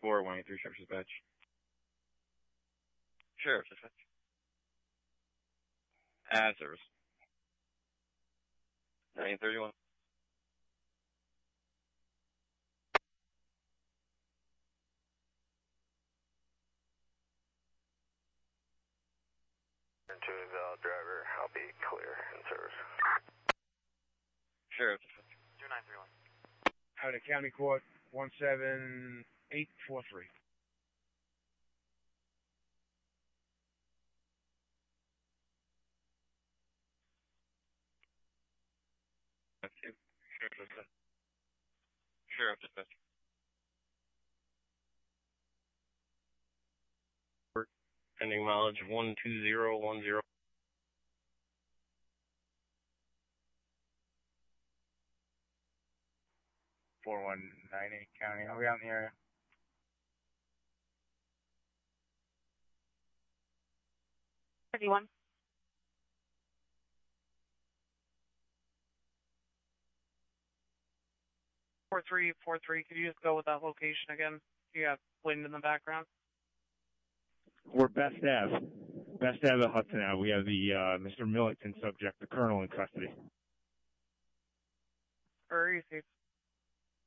183 Sheriff's Dispatch. Sheriff's Dispatch. Service. 931. To invalid driver, I'll be clear in service. Sheriff's Dispatch. 2931. Out of County Court 17843. Sheriff's Dispatch. Sheriff's Dispatch. Pending mileage 12010. 4198 County. Are we out in the area? Thirty-one. 4343. Could you just go with that location again? You got wind in the background. We're Best Ave. Best Ave at Hudson Ave. We have the Mr. Millington subject, the colonel, in custody. Or easy.